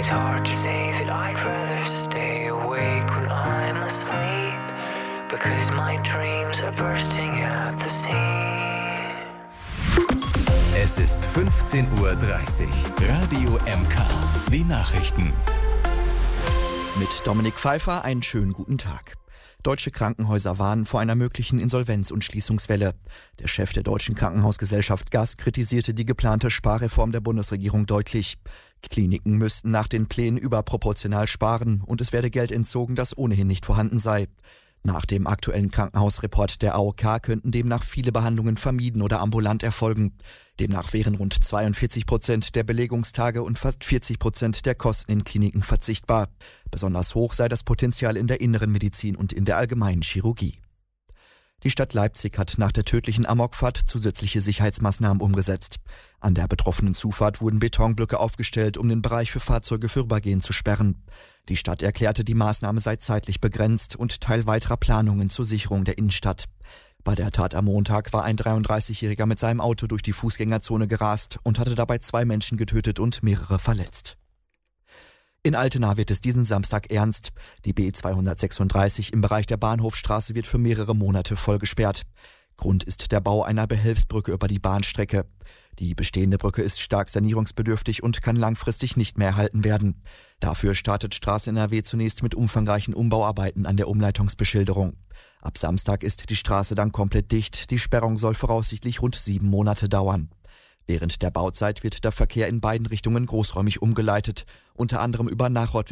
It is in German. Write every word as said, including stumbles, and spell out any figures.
It's hard to say that I'd rather stay awake when I'm asleep, because my dreams are bursting at the seams. Es ist fünfzehn Uhr dreißig. Radio M K. Die Nachrichten. Mit Dominik Pfeiffer einen schönen guten Tag. Deutsche Krankenhäuser warnen vor einer möglichen Insolvenz- und Schließungswelle. Der Chef der Deutschen Krankenhausgesellschaft G A S kritisierte die geplante Sparreform der Bundesregierung deutlich. Kliniken müssten nach den Plänen überproportional sparen und es werde Geld entzogen, das ohnehin nicht vorhanden sei. Nach dem aktuellen Krankenhausreport der A O K könnten demnach viele Behandlungen vermieden oder ambulant erfolgen. Demnach wären rund zweiundvierzig Prozent der Belegungstage und fast vierzig Prozent der Kosten in Kliniken verzichtbar. Besonders hoch sei das Potenzial in der inneren Medizin und in der allgemeinen Chirurgie. Die Stadt Leipzig hat nach der tödlichen Amokfahrt zusätzliche Sicherheitsmaßnahmen umgesetzt. An der betroffenen Zufahrt wurden Betonblöcke aufgestellt, um den Bereich für Fahrzeuge vorübergehend zu sperren. Die Stadt erklärte, die Maßnahme sei zeitlich begrenzt und Teil weiterer Planungen zur Sicherung der Innenstadt. Bei der Tat am Montag war ein dreiunddreißigjähriger mit seinem Auto durch die Fußgängerzone gerast und hatte dabei zwei Menschen getötet und mehrere verletzt. In Altena wird es diesen Samstag ernst. Die B zweihundertsechsunddreißig im Bereich der Bahnhofstraße wird für mehrere Monate voll gesperrt. Grund ist der Bau einer Behelfsbrücke über die Bahnstrecke. Die bestehende Brücke ist stark sanierungsbedürftig und kann langfristig nicht mehr erhalten werden. Dafür startet Straße N R W zunächst mit umfangreichen Umbauarbeiten an der Umleitungsbeschilderung. Ab Samstag ist die Straße dann komplett dicht. Die Sperrung soll voraussichtlich rund sieben Monate dauern. Während der Bauzeit wird der Verkehr in beiden Richtungen großräumig umgeleitet, unter anderem über Nachrod